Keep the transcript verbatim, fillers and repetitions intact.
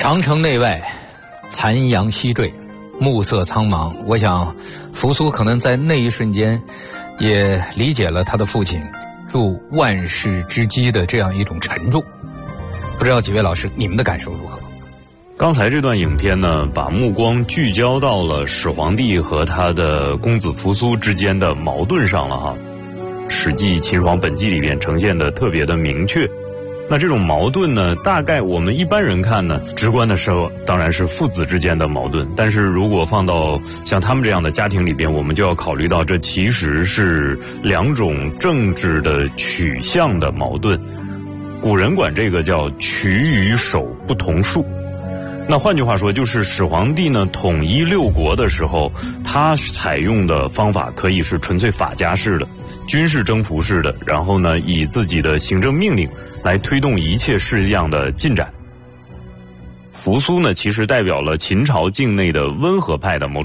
长城内外，残阳西坠，暮色苍茫。我想，扶苏可能在那一瞬间，也理解了他的父亲入万世之基的这样一种沉重。不知道几位老师，你们的感受如何？ 刚才这段影片呢，把目光聚焦到了始皇帝和他的公子扶苏之间的矛盾上了哈。《史记·秦始皇本纪》里边呈现的特别的明确。那这种矛盾呢，大概我们一般人看呢，直观的说当然是父子之间的矛盾，但是如果放到像他们这样的家庭里边，我们就要考虑到这其实是两种政治的取向的矛盾。古人管这个叫取与守不同术。那换句话说，就是始皇帝呢统一六国的时候，他采用的方法可以是纯粹法家式的、军事征服式的，然后呢以自己的行政命令来推动一切事项的进展。扶苏呢，其实代表了秦朝境内的温和派的某种